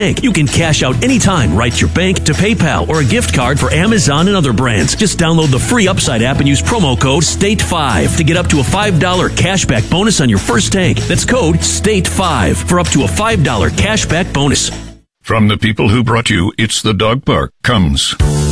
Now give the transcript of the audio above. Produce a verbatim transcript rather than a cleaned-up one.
You can cash out anytime right to your bank, to PayPal, or a gift card for Amazon and other brands. Just download the free Upside app and use promo code state five to get up to a five dollars cashback bonus on your first tank. That's code state five for up to a five dollars cashback bonus. From the people who brought you It's the Dog Park comes